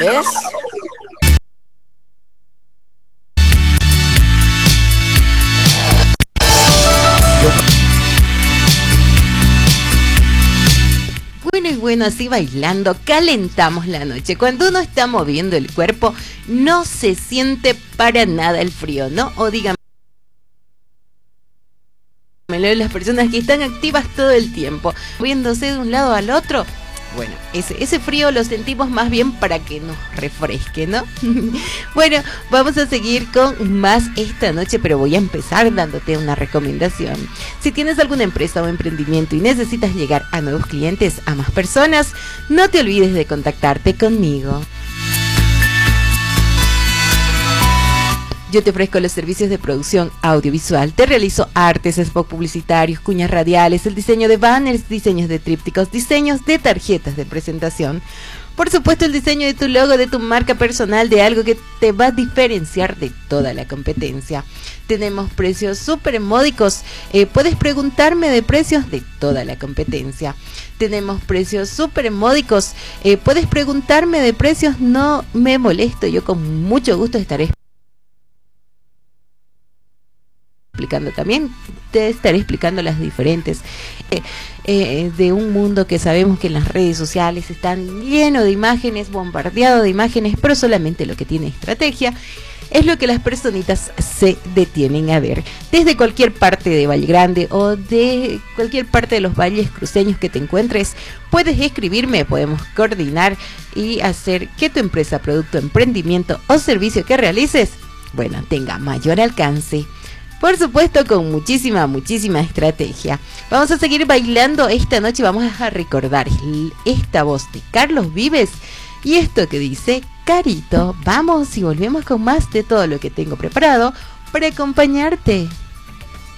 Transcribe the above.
es... Bueno, así bailando calentamos la noche. Cuando uno está moviendo el cuerpo, no se siente para nada el frío, ¿no? O díganme, las personas que están activas todo el tiempo, moviéndose de un lado al otro. Bueno, ese frío lo sentimos más bien para que nos refresque, ¿no? Bueno, vamos a seguir con más esta noche, pero voy a empezar dándote una recomendación. Si tienes alguna empresa o emprendimiento y necesitas llegar a nuevos clientes, a más personas, no te olvides de contactarte conmigo. Yo te ofrezco los servicios de producción audiovisual, te realizo artes, spots publicitarios, cuñas radiales, el diseño de banners, diseños de trípticos, diseños de tarjetas de presentación. Por supuesto, el diseño de tu logo, de tu marca personal, de algo que te va a diferenciar de toda la competencia. Tenemos precios súper módicos. Puedes preguntarme de precios de toda la competencia. Tenemos precios súper módicos. Puedes preguntarme de precios, no me molesto. Yo con mucho gusto estaré explicando también, te estaré explicando las diferentes de un mundo que sabemos que en las redes sociales están lleno de imágenes, bombardeado de imágenes, pero solamente lo que tiene estrategia es lo que las personitas se detienen a ver. Desde cualquier parte de Valle Grande o de cualquier parte de los valles cruceños que te encuentres, puedes escribirme, podemos coordinar y hacer que tu empresa, producto, emprendimiento o servicio que realices, bueno, tenga mayor alcance. Por supuesto, con muchísima estrategia. Vamos a seguir bailando esta noche. Vamos a recordar esta voz de Carlos Vives y esto que dice Carito. Vamos y volvemos con más de todo lo que tengo preparado para acompañarte.